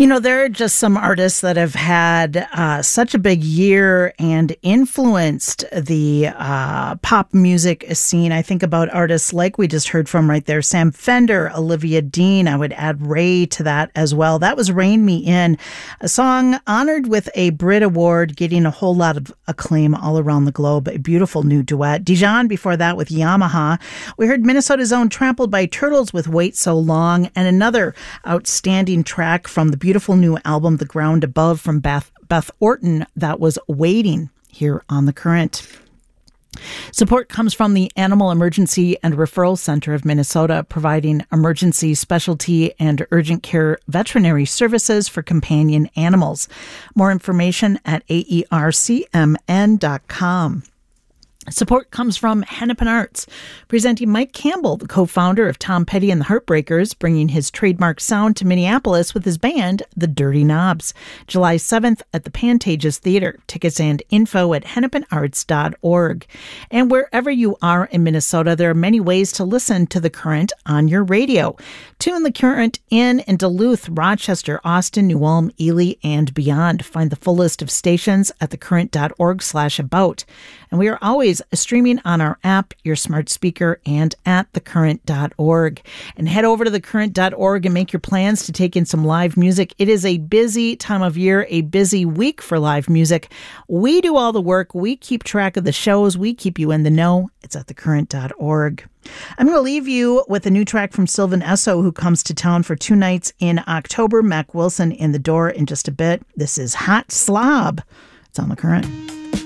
There are just some artists that have had such a big year and influenced the pop music scene. I think about artists like we just heard from right there, Sam Fender, Olivia Dean. I would add Ray to that as well. That was Rain Me In, a song honored with a Brit Award, getting a whole lot of acclaim all around the globe. A beautiful new duet. Dijon before that with Yamaha. We heard Minnesota's own Trampled by Turtles with Wait So Long, and another outstanding track from the beautiful new album, The Ground Above, from Beth Orton. That was Waiting here on The Current. Support comes from the Animal Emergency and Referral Center of Minnesota, providing emergency, specialty, and urgent care veterinary services for companion animals. More information at aercmn.com. Support comes from Hennepin Arts, presenting Mike Campbell, the co-founder of Tom Petty and the Heartbreakers, bringing his trademark sound to Minneapolis with his band, The Dirty Knobs. July 7th at the Pantages Theater. Tickets and info at hennepinarts.org. And wherever you are in Minnesota, there are many ways to listen to The Current on your radio. Tune The Current in Duluth, Rochester, Austin, New Ulm, Ely, and beyond. Find the full list of stations at thecurrent.org/about. And we are always streaming on our app, your smart speaker, and at thecurrent.org. And head over to thecurrent.org and make your plans to take in some live music. It is a busy time of year, a busy week for live music. We do all the work. We keep track of the shows. We keep you in the know. It's at thecurrent.org. I'm going to leave you with a new track from Sylvan Esso, who comes to town for 2 nights in October. Mac Wilson in the door in just a bit. This is Hot Slob. It's on The Current.